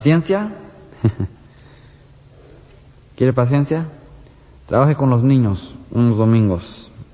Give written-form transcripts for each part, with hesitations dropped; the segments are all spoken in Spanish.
¿Paciencia? ¿Quiere paciencia? Trabaje con los niños unos domingos.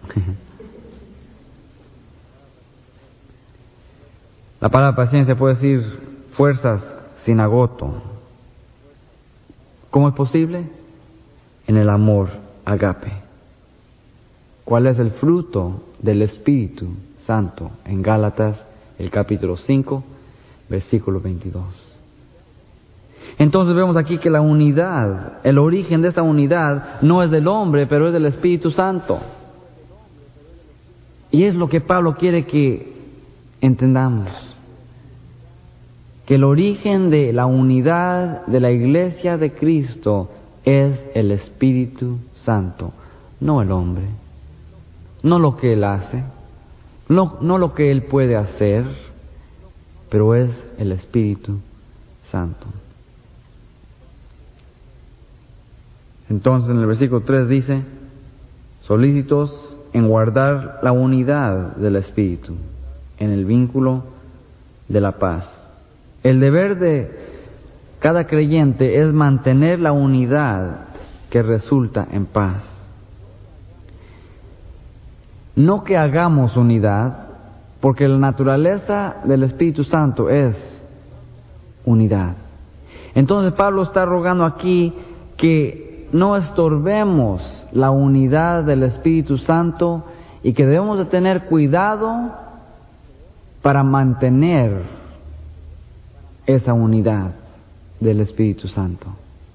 La palabra paciencia puede decir fuerzas sin agoto. ¿Cómo es posible? En el amor, agape. ¿Cuál es el fruto del Espíritu Santo? En Gálatas, el capítulo 5, versículo 22. Entonces vemos aquí que la unidad, el origen de esta unidad no es del hombre, pero es del Espíritu Santo. Y es lo que Pablo quiere que entendamos. Que el origen de la unidad de la iglesia de Cristo es el Espíritu Santo, no el hombre. No lo que Él hace, no lo que Él puede hacer, pero es el Espíritu Santo. Entonces en el versículo 3 dice, solícitos en guardar la unidad del Espíritu, en el vínculo de la paz. El deber de cada creyente es mantener la unidad que resulta en paz. No que hagamos unidad, porque la naturaleza del Espíritu Santo es unidad. Entonces Pablo está rogando aquí que no estorbemos la unidad del Espíritu Santo y que debemos de tener cuidado para mantener esa unidad del Espíritu Santo.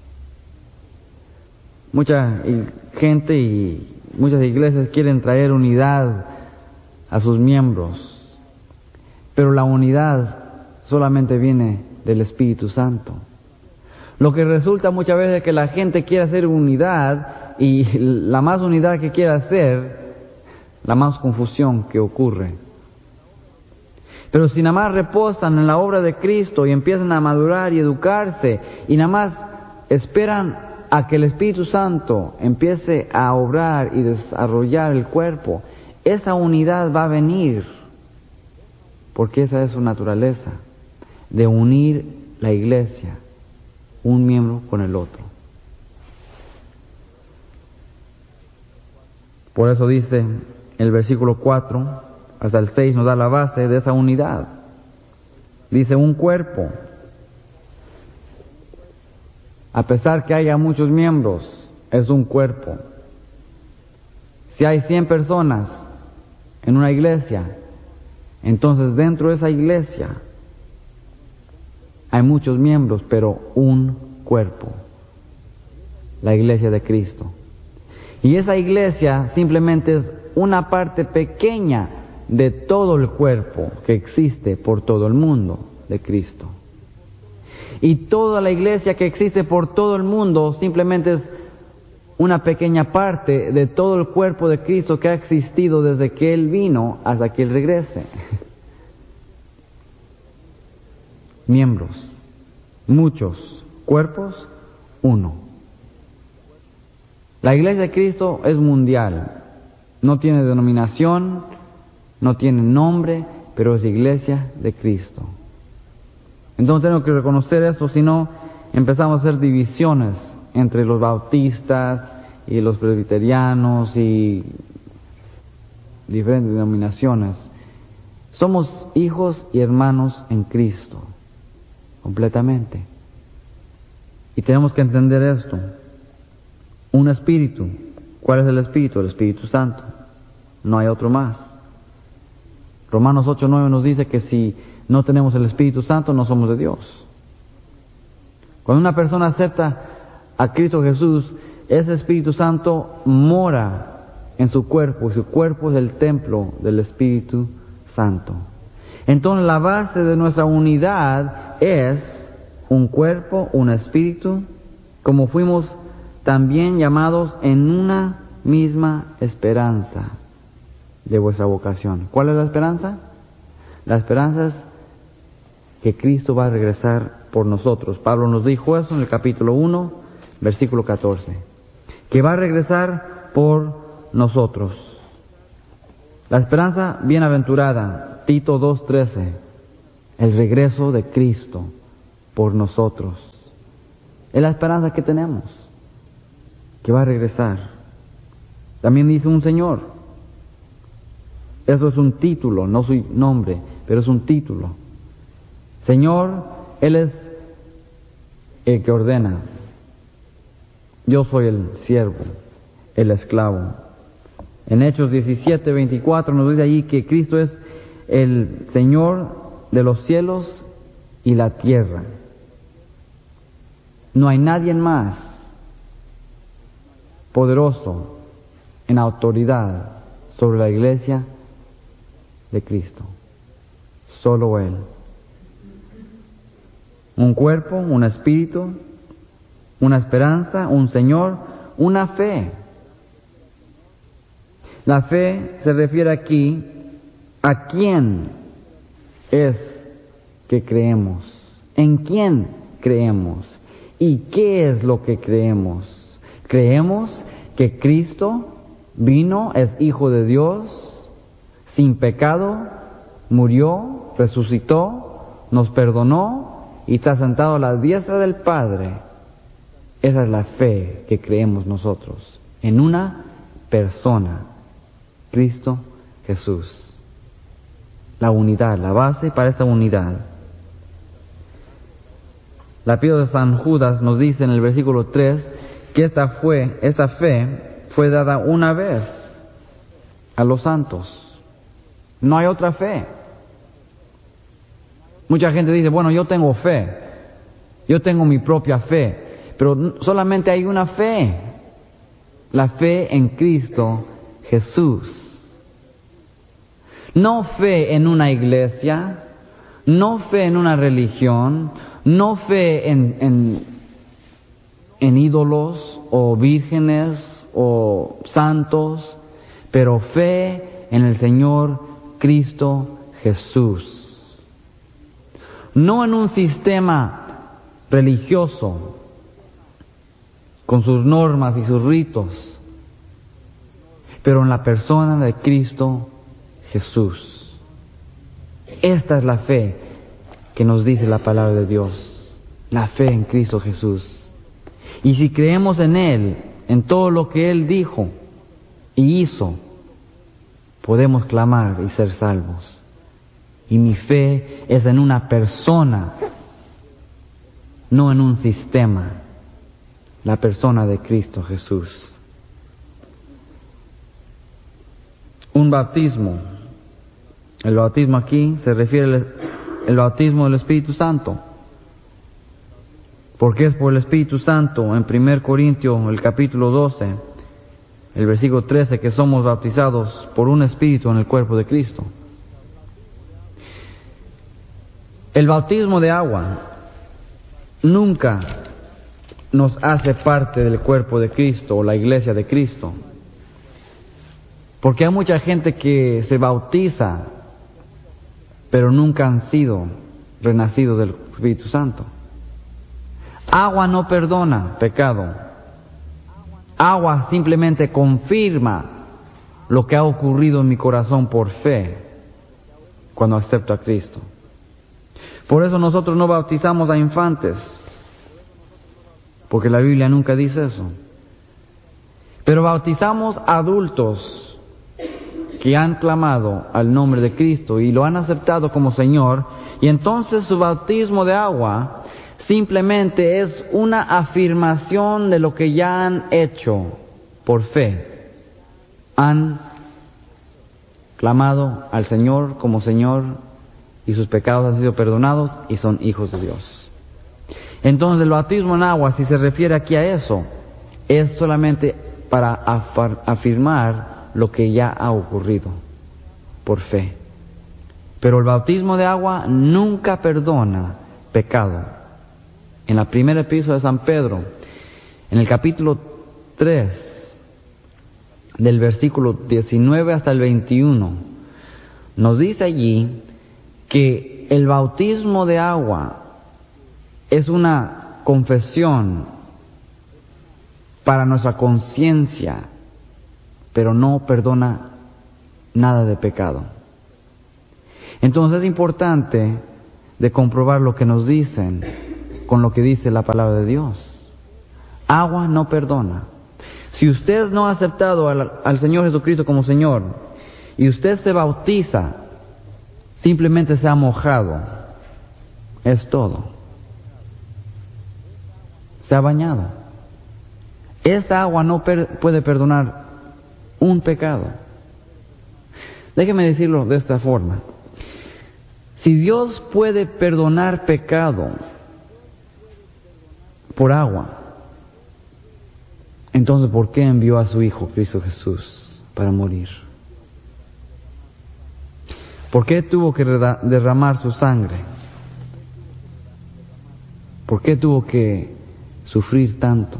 Mucha gente y muchas iglesias quieren traer unidad a sus miembros, pero la unidad solamente viene del Espíritu Santo. Lo que resulta muchas veces es que la gente quiere hacer unidad y la más unidad que quiere hacer, la más confusión que ocurre. Pero si nada más reposan en la obra de Cristo y empiezan a madurar y educarse y nada más esperan a que el Espíritu Santo empiece a obrar y desarrollar el cuerpo, esa unidad va a venir, porque esa es su naturaleza, de unir la iglesia, un miembro con el otro. Por eso dice el versículo 4 hasta el 6 nos da la base de esa unidad. Dice un cuerpo. A pesar que haya muchos miembros, es un cuerpo. Si hay 100 personas en una iglesia, entonces dentro de esa iglesia hay muchos miembros, pero un cuerpo, la iglesia de Cristo. Y esa iglesia simplemente es una parte pequeña de todo el cuerpo que existe por todo el mundo de Cristo. Y toda la iglesia que existe por todo el mundo simplemente es una pequeña parte de todo el cuerpo de Cristo que ha existido desde que Él vino hasta que Él regrese. Miembros, muchos, cuerpos, uno. La iglesia de Cristo es mundial, no tiene denominación, no tiene nombre, pero es iglesia de Cristo. Entonces tenemos que reconocer esto, si no empezamos a hacer divisiones entre los bautistas y los presbiterianos y diferentes denominaciones. Somos hijos y hermanos en Cristo, completamente. Y tenemos que entender esto. Un espíritu. ¿Cuál es el espíritu? El Espíritu Santo. No hay otro más. Romanos 8:9 nos dice que si no tenemos el Espíritu Santo, no somos de Dios. Cuando una persona acepta a Cristo Jesús, ese Espíritu Santo mora en su cuerpo, y su cuerpo es el templo del Espíritu Santo. Entonces la base de nuestra unidad es un cuerpo, un espíritu, como fuimos también llamados en una misma esperanza de vuestra vocación. ¿Cuál es la esperanza? La esperanza es que Cristo va a regresar por nosotros. Pablo nos dijo eso en el capítulo 1, versículo 14, que va a regresar por nosotros. La esperanza bienaventurada, Tito 2:13, el regreso de Cristo por nosotros. Es la esperanza que tenemos, que va a regresar. También dice un Señor. Eso es un título, no su nombre, pero es un título. Señor, Él es el que ordena. Yo soy el siervo, el esclavo. En Hechos 17:24 nos dice allí que Cristo es el Señor de los cielos y la tierra. No hay nadie más poderoso en autoridad sobre la iglesia de Cristo. Solo Él. Un cuerpo, un espíritu, una esperanza, un Señor, una fe. La fe se refiere aquí a quién es que creemos, en quién creemos y qué es lo que creemos. Creemos que Cristo vino, es Hijo de Dios, sin pecado, murió, resucitó, nos perdonó y está sentado a la diestra del Padre. Esa es la fe que creemos nosotros, en una persona, Cristo Jesús. La unidad, la base para esta unidad. La epístola de San Judas nos dice en el versículo 3 que esta fe fue dada una vez a los santos. No hay otra fe. Mucha gente dice, bueno, yo tengo fe, yo tengo mi propia fe, pero solamente hay una fe, la fe en Cristo Jesús. No fe en una iglesia, no fe en una religión, no fe en ídolos o vírgenes o santos, pero fe en el Señor Cristo Jesús. No en un sistema religioso con sus normas y sus ritos, pero en la persona de Cristo Jesús. Esta es la fe que nos dice la palabra de Dios, la fe en Cristo Jesús. Y si creemos en Él, en todo lo que Él dijo y hizo, podemos clamar y ser salvos. Y mi fe es en una persona, no en un sistema, la persona de Cristo Jesús. Un bautismo. El bautismo aquí se refiere al bautismo del Espíritu Santo. Porque es por el Espíritu Santo, en 1 Corintios, el capítulo 12, el versículo 13, que somos bautizados por un Espíritu en el cuerpo de Cristo. El bautismo de agua nunca nos hace parte del cuerpo de Cristo o la iglesia de Cristo. Porque hay mucha gente que se bautiza, pero nunca han sido renacidos del Espíritu Santo. Agua no perdona pecado. Agua simplemente confirma lo que ha ocurrido en mi corazón por fe cuando acepto a Cristo. Por eso nosotros no bautizamos a infantes, porque la Biblia nunca dice eso. Pero bautizamos a adultos que han clamado al nombre de Cristo y lo han aceptado como Señor, y entonces su bautismo de agua simplemente es una afirmación de lo que ya han hecho por fe. Han clamado al Señor como Señor y sus pecados han sido perdonados y son hijos de Dios. Entonces el bautismo en agua, si se refiere aquí a eso, es solamente para afirmar lo que ya ha ocurrido por fe. Pero el bautismo de agua nunca perdona pecado. En la primera epístola de San Pedro, en el capítulo 3, del versículo 19 hasta el 21, nos dice allí que el bautismo de agua es una confesión para nuestra conciencia, pero no perdona nada de pecado. Entonces es importante de comprobar lo que nos dicen con lo que dice la palabra de Dios. Agua no perdona. Si usted no ha aceptado al Señor Jesucristo como Señor y usted se bautiza, simplemente se ha mojado. Es todo. Se ha bañado. Esa agua no puede perdonar un pecado. Déjeme decirlo de esta forma. Si Dios puede perdonar pecado por agua, entonces ¿por qué envió a su Hijo Cristo Jesús para morir? ¿Por qué tuvo que derramar su sangre? ¿Por qué tuvo que sufrir tanto?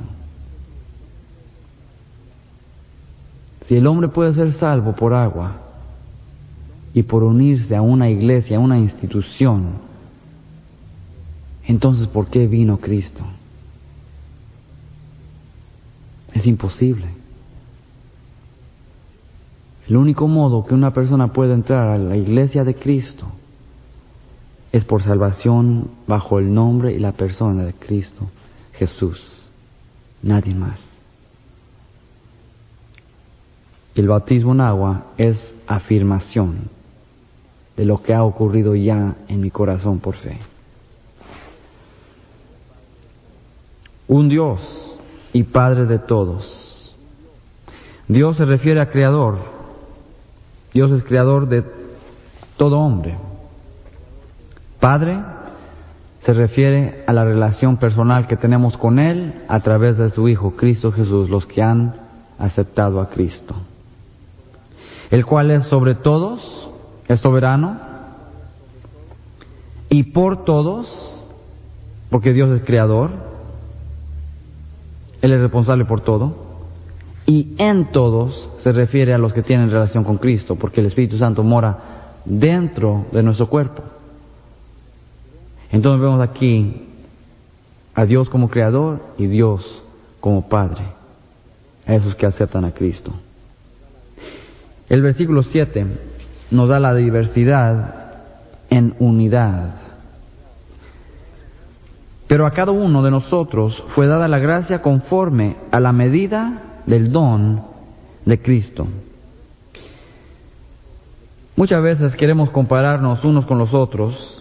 Si el hombre puede ser salvo por agua y por unirse a una iglesia, a una institución, entonces ¿por qué vino Cristo? Es imposible. El único modo que una persona puede entrar a la iglesia de Cristo es por salvación bajo el nombre y la persona de Cristo Jesús. Nadie más. El bautismo en agua es afirmación de lo que ha ocurrido ya en mi corazón por fe. Un Dios y Padre de todos. Dios se refiere a Creador. Dios es Creador de todo hombre. Padre se refiere a la relación personal que tenemos con Él a través de su Hijo, Cristo Jesús, los que han aceptado a Cristo, el cual es sobre todos, es soberano, y por todos, porque Dios es Creador, Él es responsable por todo, y en todos se refiere a los que tienen relación con Cristo, porque el Espíritu Santo mora dentro de nuestro cuerpo. Entonces vemos aquí a Dios como Creador y Dios como Padre, a esos que aceptan a Cristo. El versículo 7 nos da la diversidad en unidad. Pero a cada uno de nosotros fue dada la gracia conforme a la medida del don de Cristo. Muchas veces queremos compararnos unos con los otros,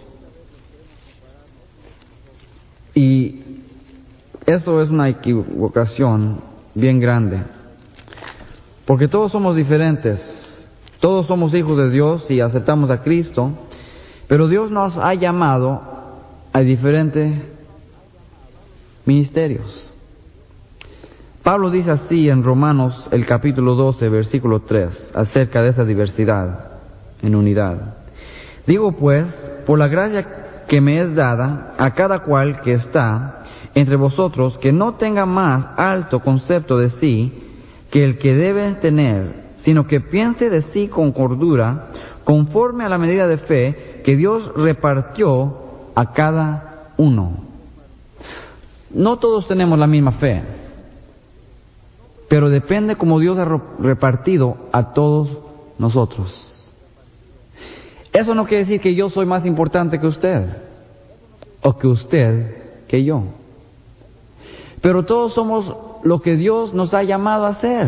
y eso es una equivocación bien grande, porque todos somos diferentes, todos somos hijos de Dios y aceptamos a Cristo, pero Dios nos ha llamado a diferentes ministerios. Pablo dice así en Romanos el capítulo 12, versículo 3, acerca de esa diversidad en unidad. Digo pues, por la gracia que me es dada a cada cual que está entre vosotros, que no tenga más alto concepto de sí que el que debe tener, sino que piense de sí con cordura, conforme a la medida de fe que Dios repartió a cada uno. No todos tenemos la misma fe, pero depende cómo Dios ha repartido a todos nosotros. Eso no quiere decir que yo soy más importante que usted, o que usted que yo. Pero todos somos lo que Dios nos ha llamado a hacer.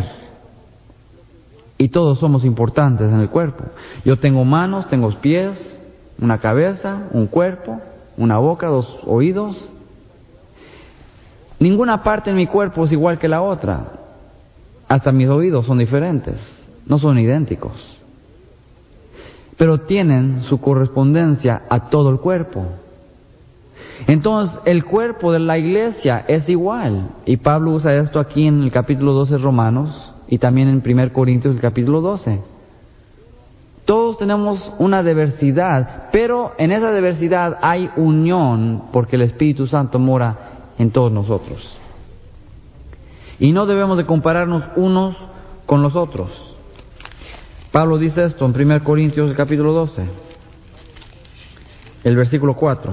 Y todos somos importantes en el cuerpo. Yo tengo manos, tengo pies, una cabeza, un cuerpo, una boca, 2 oídos. Ninguna parte de mi cuerpo es igual que la otra. Hasta mis oídos son diferentes, no son idénticos. Pero tienen su correspondencia a todo el cuerpo. Entonces, el cuerpo de la iglesia es igual. Y Pablo usa esto aquí en el capítulo 12 de Romanos y también en 1 Corintios el capítulo 12. Todos tenemos una diversidad, pero en esa diversidad hay unión porque el Espíritu Santo mora en todos nosotros. Y no debemos de compararnos unos con los otros. Pablo dice esto en 1 Corintios el capítulo 12, el versículo 4.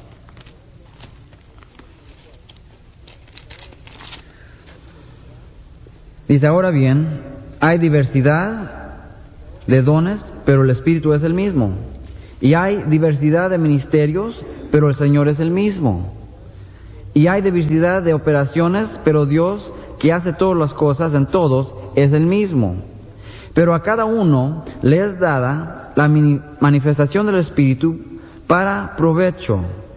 Dice, ahora bien, hay diversidad de dones, pero el Espíritu es el mismo. Y hay diversidad de ministerios, pero el Señor es el mismo. y hay diversidad de operaciones, pero Dios, que hace todas las cosas en todos, es el mismo. Pero a cada uno le es dada la manifestación del Espíritu para provecho,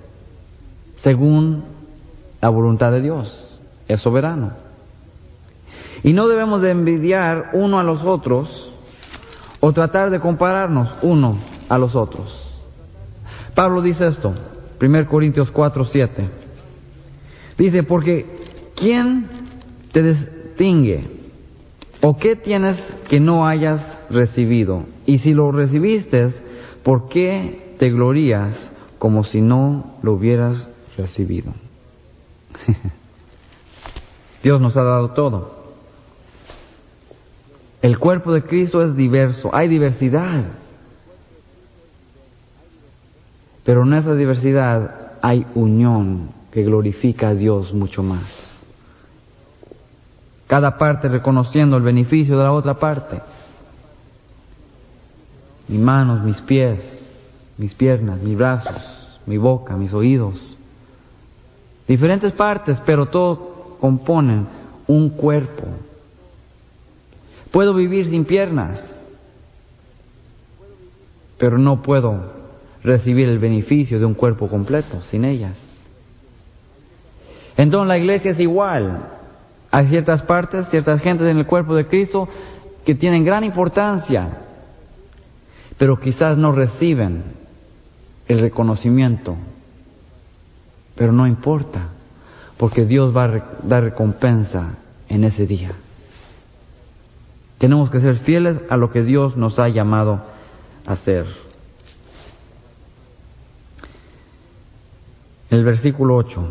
según la voluntad de Dios. Es soberano. Y no debemos de envidiar uno a los otros o tratar de compararnos uno a los otros. Pablo dice esto, 1 Corintios 4:7. Dice, porque ¿quién te distingue? ¿O qué tienes que no hayas recibido? Y si lo recibiste, ¿por qué te glorías como si no lo hubieras recibido? Dios nos ha dado todo. El cuerpo de Cristo es diverso, hay diversidad. Pero en esa diversidad hay unión que glorifica a Dios mucho más. Cada parte reconociendo el beneficio de la otra parte. Mis manos, mis pies, mis piernas, mis brazos, mi boca, mis oídos. Diferentes partes, pero todos componen un cuerpo. Puedo vivir sin piernas, pero no puedo recibir el beneficio de un cuerpo completo sin ellas. Entonces la iglesia es igual. Hay ciertas partes, ciertas gentes en el cuerpo de Cristo que tienen gran importancia, pero quizás no reciben el reconocimiento. Pero no importa, porque Dios va a dar recompensa en ese día. Tenemos que ser fieles a lo que Dios nos ha llamado a hacer. El versículo 8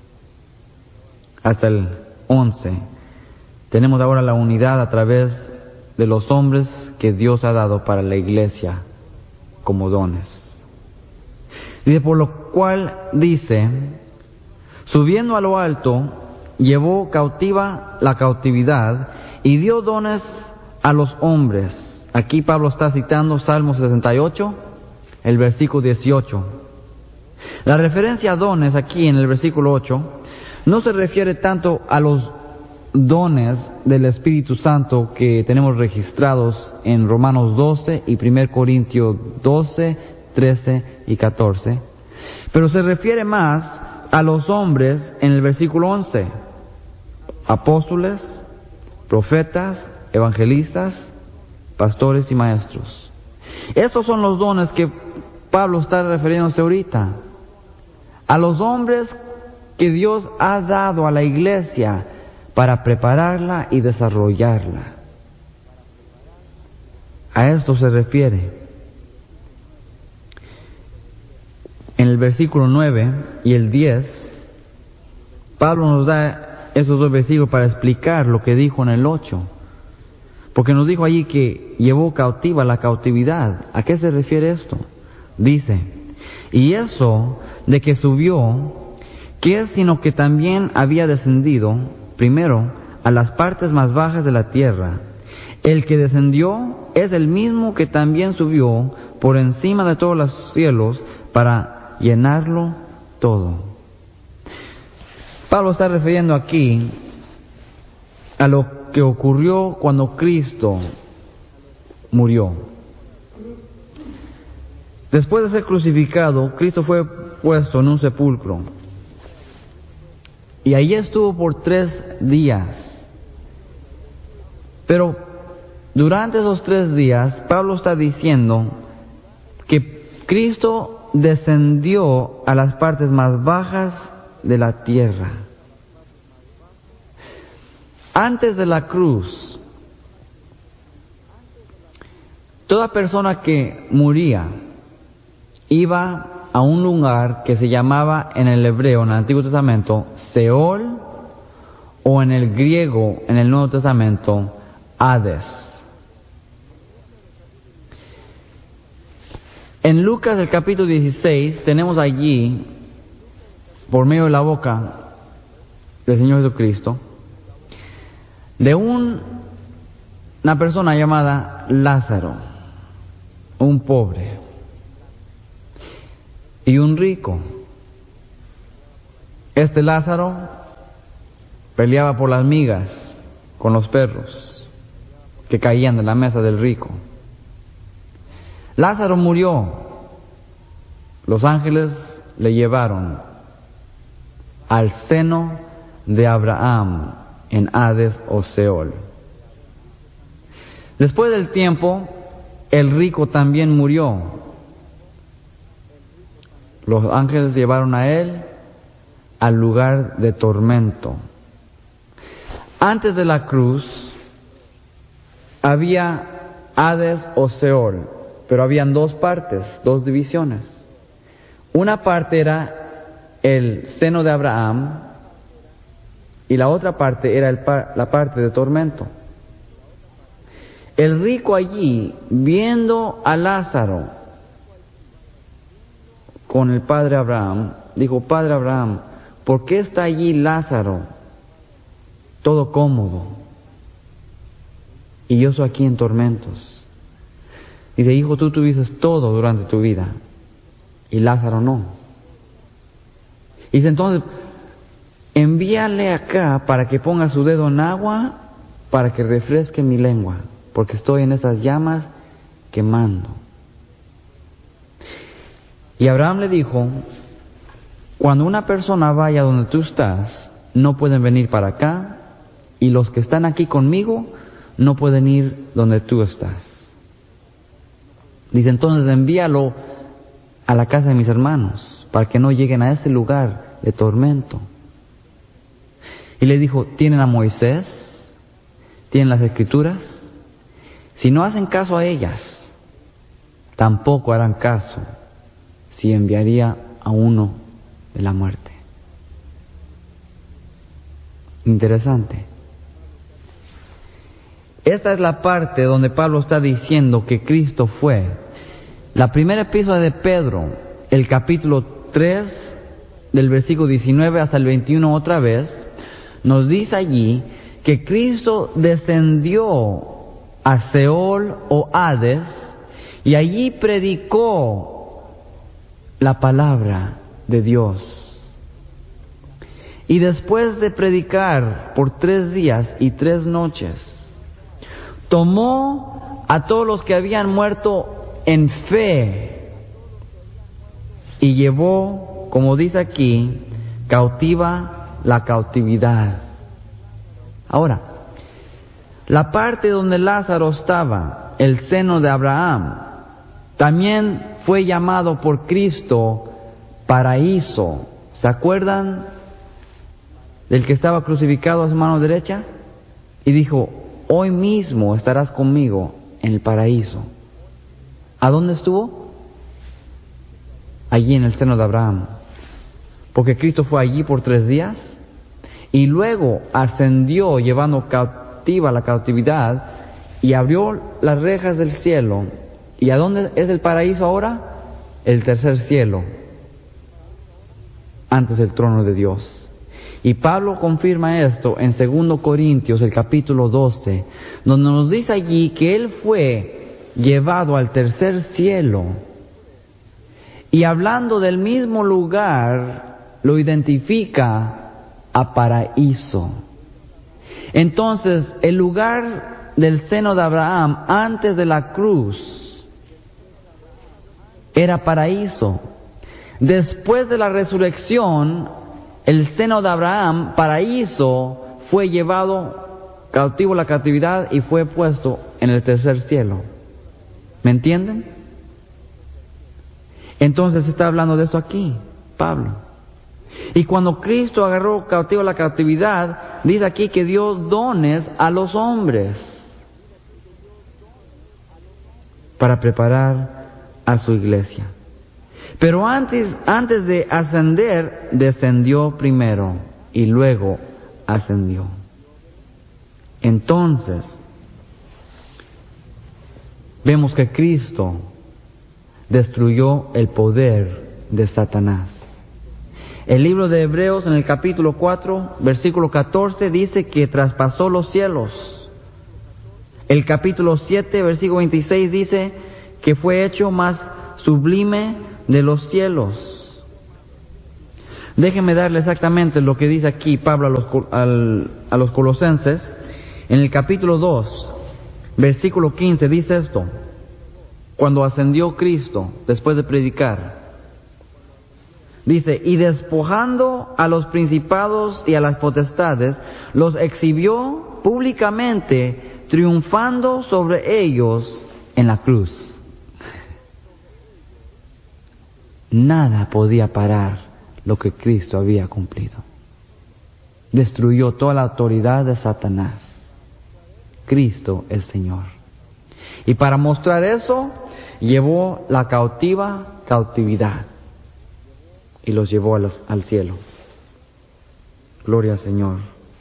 hasta el 11, tenemos ahora la unidad a través de los hombres que Dios ha dado para la iglesia como dones. Dice, por lo cual dice, subiendo a lo alto, llevó cautiva la cautividad y dio dones a los hombres. Aquí Pablo está citando Salmo 68, el versículo 18. La referencia a dones aquí en el versículo 8 no se refiere tanto a los dones del Espíritu Santo que tenemos registrados en Romanos 12 y 1 Corintios 12, 13 y 14, pero se refiere más a los hombres en el versículo 11, apóstoles, profetas, evangelistas, pastores y maestros. Estos son los dones que Pablo está refiriéndose ahorita, a los hombres que Dios ha dado a la iglesia para prepararla y desarrollarla. A esto se refiere. En el versículo 9 y el 10, Pablo nos da esos dos versículos para explicar lo que dijo en el 8. Porque nos dijo allí que llevó cautiva la cautividad. ¿A qué se refiere esto? Dice, y eso de que subió, ¿qué es sino que también había descendido primero a las partes más bajas de la tierra? El que descendió es el mismo que también subió por encima de todos los cielos para llenarlo todo. Pablo está refiriendo aquí a lo que ocurrió cuando Cristo murió. Después de ser crucificado, Cristo fue puesto en un sepulcro. Y allí estuvo por 3 días. Pero durante esos 3 días, Pablo está diciendo que Cristo descendió a las partes más bajas de la tierra. Antes de la cruz, toda persona que moría iba a un lugar que se llamaba en el hebreo, en el Antiguo Testamento, Seol, o en el griego, en el Nuevo Testamento, Hades. En Lucas, el capítulo 16, tenemos allí, por medio de la boca del Señor Jesucristo, de una persona llamada Lázaro, un pobre, y un rico. Este Lázaro peleaba por las migas con los perros que caían de la mesa del rico. Lázaro murió. Los ángeles le llevaron al seno de Abraham en Hades o Seol. Después del tiempo, el rico también murió. Los ángeles llevaron a él al lugar de tormento. Antes de la cruz había Hades o Seol, pero habían dos partes, dos divisiones. Una parte era el seno de Abraham y la otra parte era la parte de tormento. El rico allí, viendo a Lázaro con el padre Abraham, dijo: Padre Abraham, ¿por qué está allí Lázaro todo cómodo y yo soy aquí en tormentos? Y dice: hijo, tú tuviste todo durante tu vida y Lázaro no. Y dice: entonces, envíale acá para que ponga su dedo en agua para que refresque mi lengua, porque estoy en esas llamas quemando. Y Abraham le dijo: cuando una persona vaya donde tú estás, no pueden venir para acá, y los que están aquí conmigo no pueden ir donde tú estás. Dice: entonces envíalo a la casa de mis hermanos, para que no lleguen a ese lugar de tormento. Y le dijo: ¿tienen a Moisés? ¿Tienen las Escrituras? Si no hacen caso a ellas, tampoco harán caso si enviaría a uno de la muerte. Interesante. Esta es la parte donde Pablo está diciendo que Cristo fue. La primera epístola de Pedro, el capítulo 3, del versículo 19 hasta el 21 otra vez, nos dice allí que Cristo descendió a Seol o Hades y allí predicó la palabra de Dios. Y después de predicar por 3 días y 3 noches, tomó a todos los que habían muerto en fe y llevó, como dice aquí, cautiva la cautividad. Ahora, la parte donde Lázaro estaba, el seno de Abraham, también fue llamado por Cristo paraíso. ¿Se acuerdan del que estaba crucificado a su mano derecha? Y dijo: hoy mismo estarás conmigo en el paraíso. ¿A dónde estuvo? Allí en el seno de Abraham. Porque Cristo fue allí por 3 días y luego ascendió llevando cautiva la cautividad y abrió las rejas del cielo. ¿Y a dónde es el paraíso ahora? El tercer cielo, antes del trono de Dios. Y Pablo confirma esto en 2 Corintios, el capítulo 12, donde nos dice allí que Él fue llevado al tercer cielo. Y hablando del mismo lugar, lo identifica a paraíso. Entonces, el lugar del seno de Abraham antes de la cruz era paraíso. Después de la resurrección, el seno de Abraham, paraíso, fue llevado cautivo la cautividad y fue puesto en el tercer cielo. ¿Me entienden? Entonces está hablando de esto aquí, Pablo. Y cuando Cristo agarró cautivo la cautividad, dice aquí que dio dones a los hombres para preparar a su iglesia. Pero antes de ascender, descendió primero y luego ascendió. Entonces, vemos que Cristo destruyó el poder de Satanás. El libro de Hebreos, en el capítulo 4, versículo 14, dice que traspasó los cielos. El capítulo 7, versículo 26, dice que fue hecho más sublime de los cielos. Déjenme darle exactamente lo que dice aquí Pablo a los colosenses. En el capítulo 2, versículo 15, dice esto: cuando ascendió Cristo, después de predicar, dice: y despojando a los principados y a las potestades, los exhibió públicamente, triunfando sobre ellos en la cruz. Nada podía parar lo que Cristo había cumplido. Destruyó toda la autoridad de Satanás. Cristo el Señor. Y para mostrar eso, llevó la cautividad y los llevó al cielo. Gloria al Señor.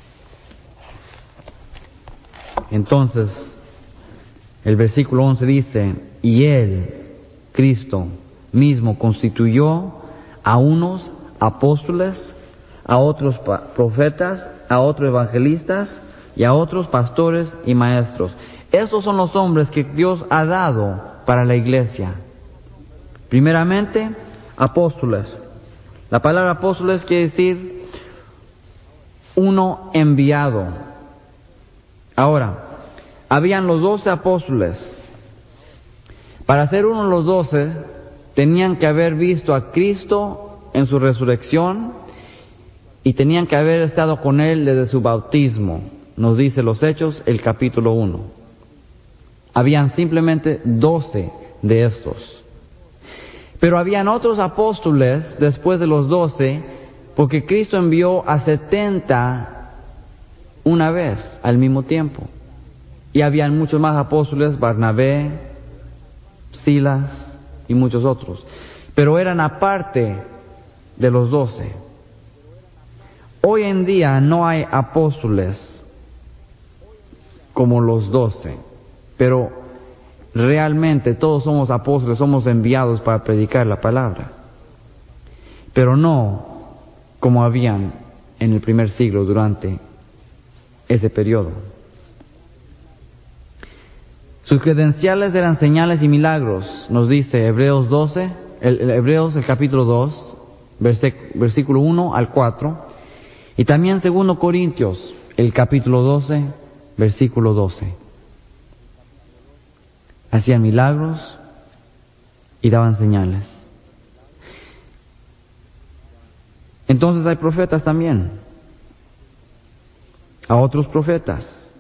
Entonces, el versículo 11 dice: y Él, Cristo mismo, constituyó a unos apóstoles, a otros profetas, a otros evangelistas y a otros pastores y maestros. Estos son los hombres que Dios ha dado para la iglesia. Primeramente, apóstoles. La palabra apóstoles quiere decir uno enviado. Ahora, habían los 12 apóstoles. Para ser uno de los 12, tenían que haber visto a Cristo en su resurrección y tenían que haber estado con Él desde su bautismo. Nos dice los Hechos, el capítulo 1. Habían simplemente 12 de estos. Pero habían otros apóstoles después de los 12, porque Cristo envió a 70 una vez al mismo tiempo. Y habían muchos más apóstoles: Barnabé, Silas y muchos otros. Pero eran aparte de los 12. Hoy en día no hay apóstoles como los 12, pero realmente todos somos apóstoles, somos enviados para predicar la palabra, pero no como habían en el primer siglo durante ese periodo. Sus credenciales eran señales y milagros, nos dice Hebreos 12, Hebreos el capítulo 2, versículo 1 al 4, y también 2 Corintios, el capítulo 12, versículo 12. Hacían milagros y daban señales. Entonces hay profetas también, a otros profetas.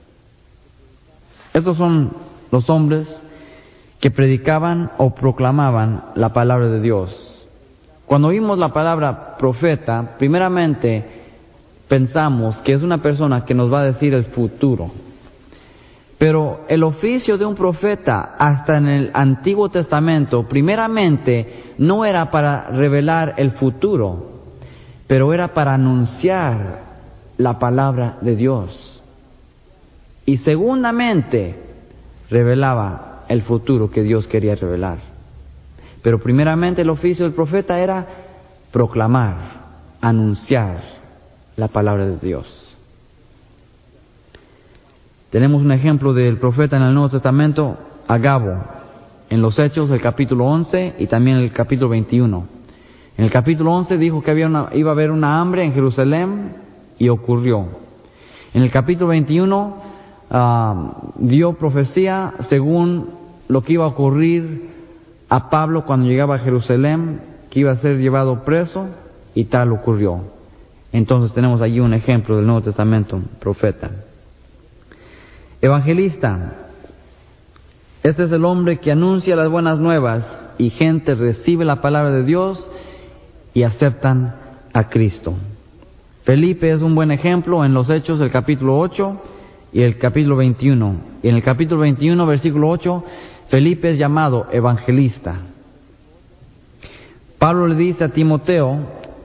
Estos son los hombres que predicaban o proclamaban la palabra de Dios. Cuando oímos la palabra profeta, primeramente pensamos que es una persona que nos va a decir el futuro. Pero el oficio de un profeta, hasta en el Antiguo Testamento, primeramente no era para revelar el futuro, pero era para anunciar la palabra de Dios. Y segundamente revelaba el futuro que Dios quería revelar. Pero primeramente el oficio del profeta era proclamar, anunciar la palabra de Dios. Tenemos un ejemplo del profeta en el Nuevo Testamento, Agabo, en los Hechos, el capítulo 11 y también el capítulo 21. En el capítulo 11 dijo que iba a haber una hambre en Jerusalén y ocurrió. En el capítulo 21 dio profecía según lo que iba a ocurrir a Pablo cuando llegaba a Jerusalén, que iba a ser llevado preso, y tal ocurrió. Entonces tenemos allí un ejemplo del Nuevo Testamento, profeta. Evangelista. Este es el hombre que anuncia las buenas nuevas y gente recibe la palabra de Dios y aceptan a Cristo. Felipe es un buen ejemplo en los Hechos, el capítulo 8 y el capítulo 21. Y en el capítulo 21, versículo 8, Felipe es llamado evangelista. Pablo le dice a Timoteo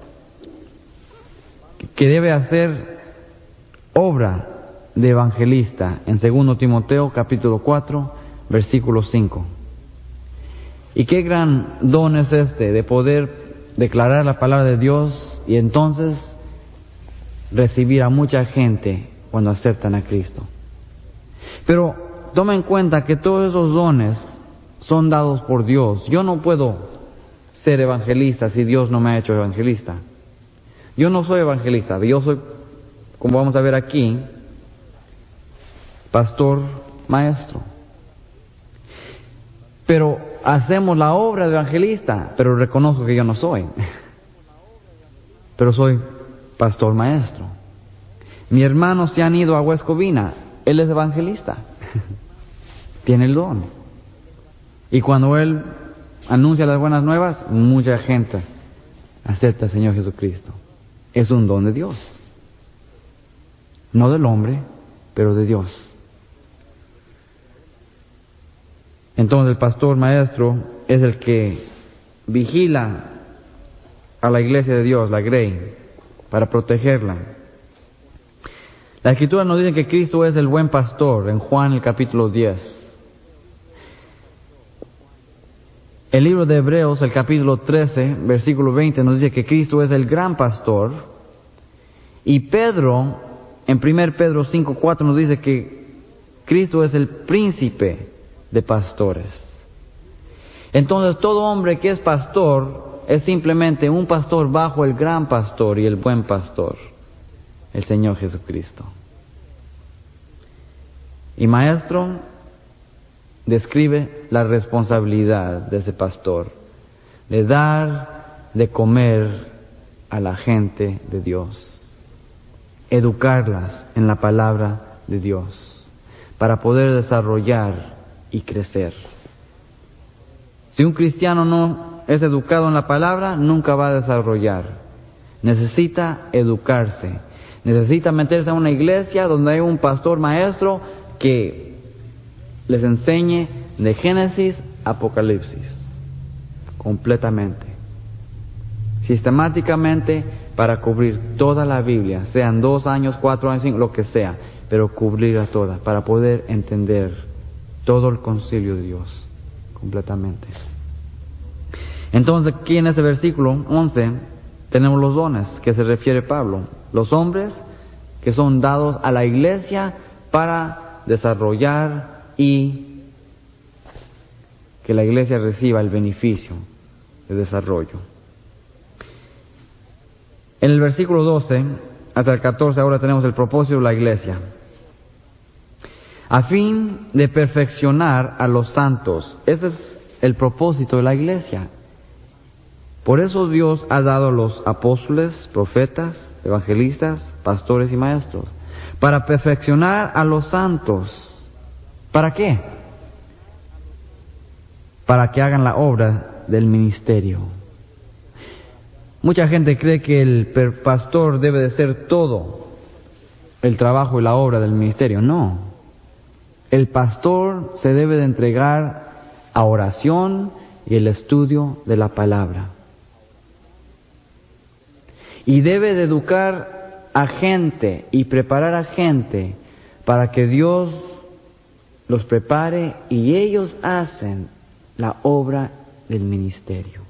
que debe hacer obra de evangelista en 2 Timoteo capítulo 4, versículo 5. Y qué gran don es este de poder declarar la palabra de Dios y entonces recibir a mucha gente cuando aceptan a Cristo. Pero toma en cuenta que todos esos dones son dados por Dios. Yo no puedo ser evangelista si Dios no me ha hecho evangelista. Yo no soy evangelista, yo soy, como vamos a ver aquí, pastor maestro. Pero hacemos la obra de evangelista, pero reconozco que yo no soy. Pero soy pastor maestro. Mi hermano se han ido a Huescovina, él es evangelista. Tiene el don. Y cuando él anuncia las buenas nuevas, mucha gente acepta al Señor Jesucristo. Es un don de Dios. No del hombre, pero de Dios. Entonces el pastor maestro es el que vigila a la iglesia de Dios, la Grey, para protegerla. La Escritura nos dice que Cristo es el buen pastor en Juan el capítulo 10. El libro de Hebreos, el capítulo 13, versículo 20, nos dice que Cristo es el gran pastor. Y Pedro, en 1 Pedro 5:4, nos dice que Cristo es el príncipe de pastores. Entonces todo hombre que es pastor es simplemente un pastor bajo el gran pastor y el buen pastor, el Señor Jesucristo. Y maestro describe la responsabilidad de ese pastor, de dar de comer a la gente de Dios, educarlas en la palabra de Dios, para poder desarrollar y crecer. Si un cristiano no es educado en la palabra, nunca va a desarrollar. Necesita educarse, necesita meterse a una iglesia donde hay un pastor maestro que les enseñe de Génesis a Apocalipsis, completamente, sistemáticamente, para cubrir toda la Biblia, sean 2 años, 4 años, 5, lo que sea, pero cubrirla toda, para poder entender todo el concilio de Dios, completamente. Entonces aquí en este versículo 11 tenemos los dones que se refiere Pablo, los hombres que son dados a la iglesia para desarrollar y que la iglesia reciba el beneficio de desarrollo. En el versículo 12 hasta el 14 ahora tenemos el propósito de la iglesia. A fin de perfeccionar a los santos. Ese es el propósito de la iglesia. Por eso Dios ha dado a los apóstoles, profetas, evangelistas, pastores y maestros, para perfeccionar a los santos. ¿Para qué? Para que hagan la obra del ministerio. Mucha gente cree que el pastor debe de ser todo el trabajo y la obra del ministerio. No. El pastor se debe de entregar a oración y el estudio de la palabra. Y debe de educar a gente y preparar a gente para que Dios los prepare y ellos hacen la obra del ministerio.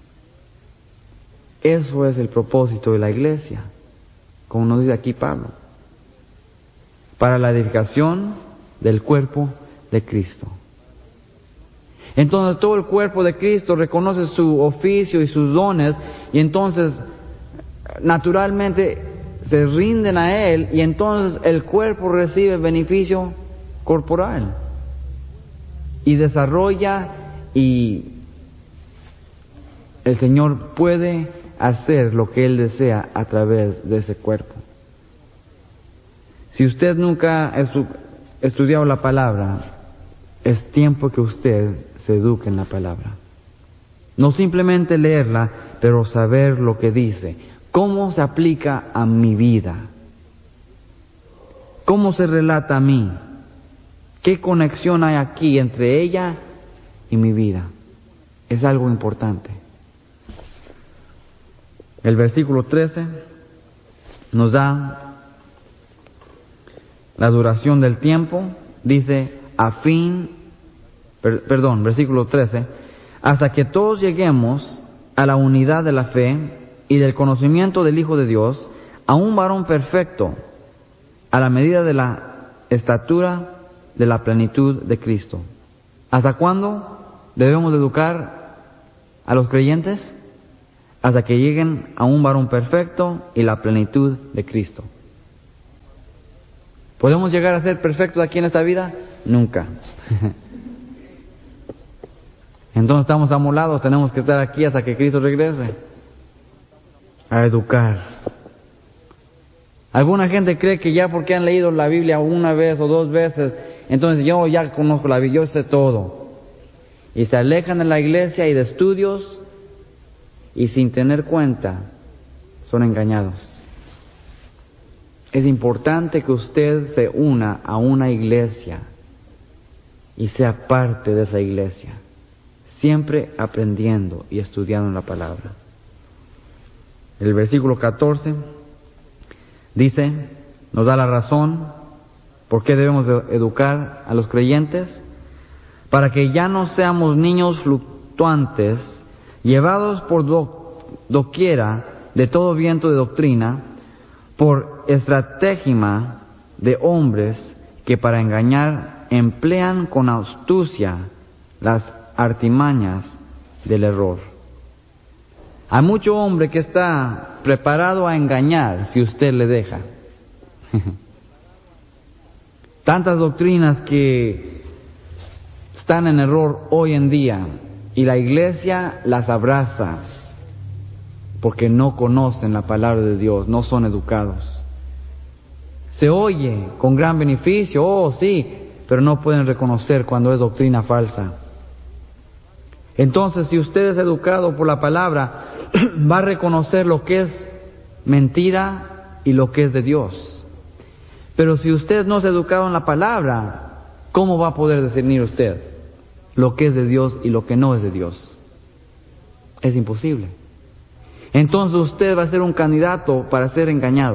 Eso es el propósito de la iglesia, como nos dice aquí Pablo, para la edificación del cuerpo de Cristo. Entonces todo el cuerpo de Cristo reconoce su oficio y sus dones y entonces naturalmente se rinden a Él y entonces el cuerpo recibe beneficio corporal y desarrolla y el Señor puede hacer lo que Él desea a través de ese cuerpo. Si usted nunca ha estudiado la palabra, es tiempo que usted se eduque en la palabra. No simplemente leerla, pero saber lo que dice. ¿Cómo se aplica a mi vida? ¿Cómo se relata a mí? ¿Qué conexión hay aquí entre ella y mi vida? Es algo importante. El versículo 13 nos da la duración del tiempo. Dice, versículo 13, hasta que todos lleguemos a la unidad de la fe y del conocimiento del Hijo de Dios, a un varón perfecto, a la medida de la estatura de la plenitud de Cristo. ¿Hasta cuándo debemos educar a los creyentes? hasta que lleguen a un varón perfecto y la plenitud de Cristo. ¿Podemos llegar a ser perfectos aquí en esta vida? Nunca. Entonces estamos amolados, tenemos que estar aquí hasta que Cristo regrese. A educar. Alguna gente cree que ya porque han leído la Biblia una vez o dos veces, entonces yo ya conozco la Biblia, yo sé todo. Y se alejan de la iglesia y de estudios, y sin tener cuenta, son engañados. Es importante que usted se una a una iglesia y sea parte de esa iglesia, siempre aprendiendo y estudiando la palabra. El versículo 14 dice, nos da la razón por qué debemos de educar a los creyentes, para que ya no seamos niños fluctuantes, llevados por doquiera de todo viento de doctrina, por estratagema de hombres que para engañar emplean con astucia las artimañas del error. Hay mucho hombre que está preparado a engañar si usted le deja. Tantas doctrinas que están en error hoy en día y la iglesia las abraza porque no conocen la palabra de Dios, no son educados. Se oye con gran beneficio, oh sí, pero no pueden reconocer cuando es doctrina falsa. Entonces, si usted es educado por la palabra, va a reconocer lo que es mentira y lo que es de Dios. Pero si usted no es educado en la palabra, ¿cómo va a poder discernir usted lo que es de Dios y lo que no es de Dios? Es imposible. Entonces usted va a ser un candidato para ser engañado.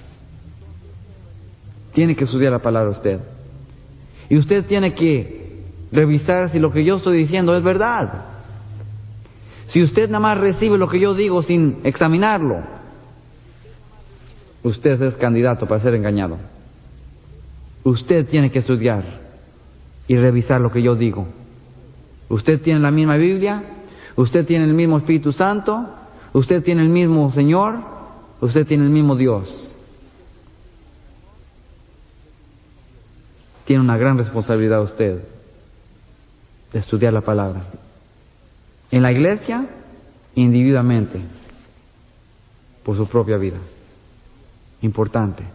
Tiene que estudiar la palabra usted. Y usted tiene que revisar si lo que yo estoy diciendo es verdad. Si usted nada más recibe lo que yo digo sin examinarlo, usted es candidato para ser engañado. Usted tiene que estudiar y revisar lo que yo digo. Usted tiene la misma Biblia, usted tiene el mismo Espíritu Santo, usted tiene el mismo Señor, usted tiene el mismo Dios. Tiene una gran responsabilidad usted de estudiar la palabra. En la iglesia, individualmente, por su propia vida. Importante.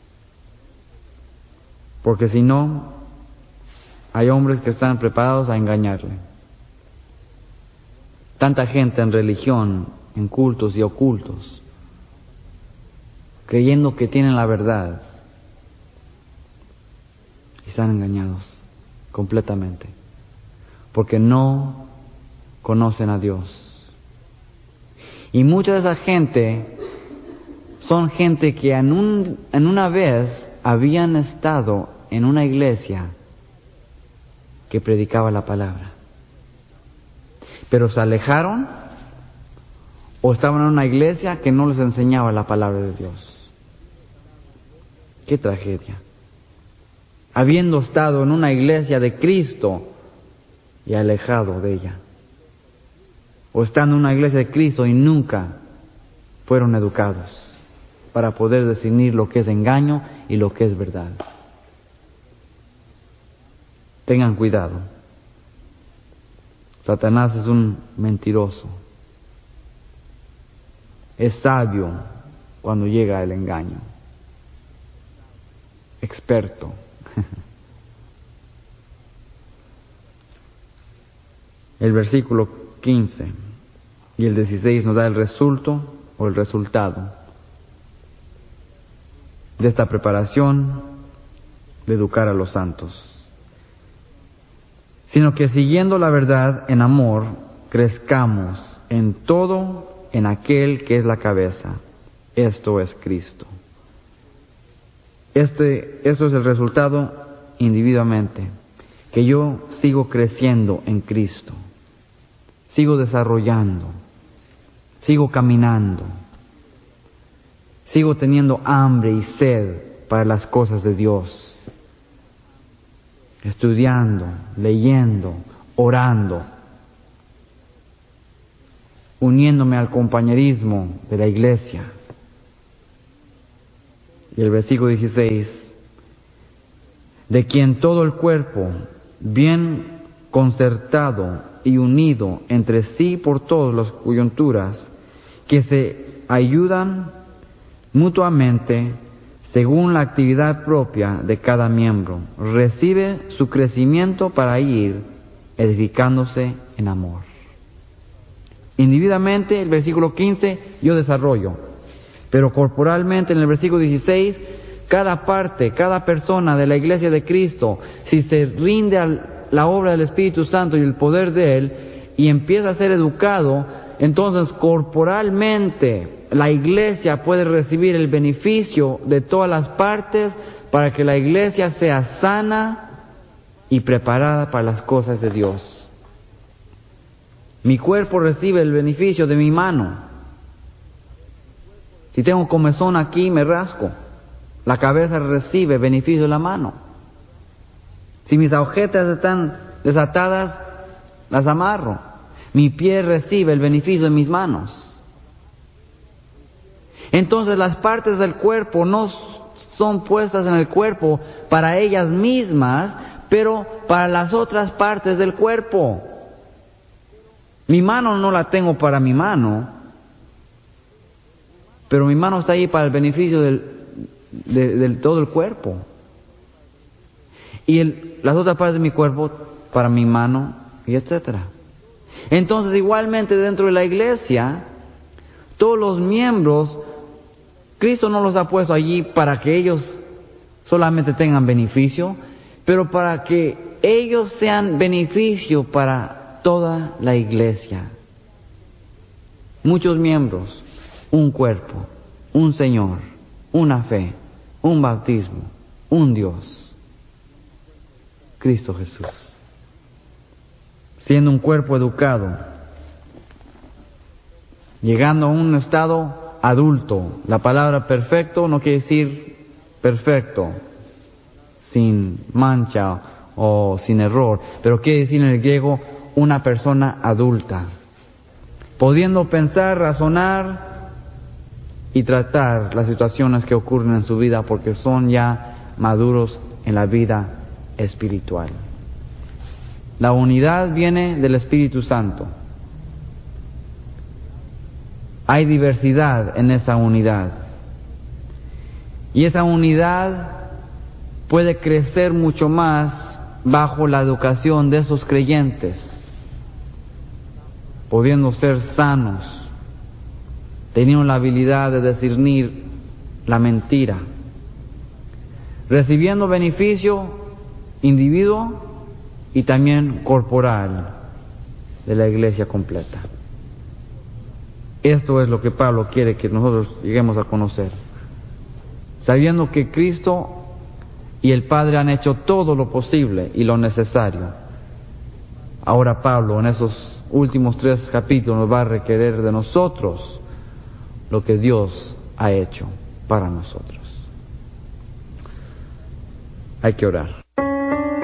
Porque si no, hay hombres que están preparados a engañarle. Tanta gente en religión, en cultos y ocultos, creyendo que tienen la verdad, y están engañados completamente, porque no conocen a Dios. Y mucha de esa gente son gente que en una vez habían estado en una iglesia que predicaba la palabra, pero se alejaron o estaban en una iglesia que no les enseñaba la palabra de Dios. ¡Qué tragedia! Habiendo estado en una iglesia de Cristo y alejado de ella, o estando en una iglesia de Cristo y nunca fueron educados para poder discernir lo que es engaño y lo que es verdad. Tengan cuidado. Satanás es un mentiroso. Es sabio cuando llega el engaño. Experto. El versículo 15 y el 16 nos da el resultado de esta preparación de educar a los santos. Sino que siguiendo la verdad en amor, crezcamos en todo en aquel que es la cabeza, esto es Cristo. Eso es el resultado individualmente, que yo sigo creciendo en Cristo, sigo desarrollando, sigo caminando, sigo teniendo hambre y sed para las cosas de Dios, estudiando, leyendo, orando. uniéndome al compañerismo de la iglesia. Y el versículo 16, de quien todo el cuerpo, bien concertado y unido entre sí por todas las coyunturas, que se ayudan mutuamente según la actividad propia de cada miembro, recibe su crecimiento para ir edificándose en amor. Individualmente, el versículo 15, yo desarrollo, pero corporalmente, en el versículo 16, cada parte, cada persona de la iglesia de Cristo, si se rinde a la obra del Espíritu Santo y el poder de Él, y empieza a ser educado, entonces corporalmente la iglesia puede recibir el beneficio de todas las partes para que la iglesia sea sana y preparada para las cosas de Dios. Mi cuerpo recibe el beneficio de mi mano. Si tengo comezón aquí, me rasco. La cabeza recibe beneficio de la mano. Si mis agujetas están desatadas, las amarro. Mi pie recibe el beneficio de mis manos. Entonces las partes del cuerpo no son puestas en el cuerpo para ellas mismas, pero para las otras partes del cuerpo. Mi mano no la tengo para mi mano, pero mi mano está ahí para el beneficio del todo el cuerpo. Y las otras partes de mi cuerpo para mi mano, y etcétera. Entonces, igualmente dentro de la iglesia, todos los miembros, Cristo no los ha puesto allí para que ellos solamente tengan beneficio, pero para que ellos sean beneficio para toda la iglesia. Muchos miembros, un cuerpo, un Señor, una fe, un bautismo, un Dios, Cristo Jesús. Siendo un cuerpo educado, llegando a un estado adulto. La palabra perfecto no quiere decir perfecto, sin mancha o sin error, pero quiere decir en el griego una persona adulta, pudiendo pensar, razonar y tratar las situaciones que ocurren en su vida porque son ya maduros en la vida espiritual. La unidad viene del Espíritu Santo. Hay diversidad en esa unidad. Y esa unidad puede crecer mucho más bajo la educación de esos creyentes, pudiendo ser sanos, teniendo la habilidad de discernir la mentira, recibiendo beneficio individuo y también corporal de la iglesia completa. Esto es lo que Pablo quiere que nosotros lleguemos a conocer, sabiendo que Cristo y el Padre han hecho todo lo posible y lo necesario. Ahora Pablo en esos últimos 3 capítulos nos va a requerir de nosotros lo que Dios ha hecho para nosotros. Hay que orar.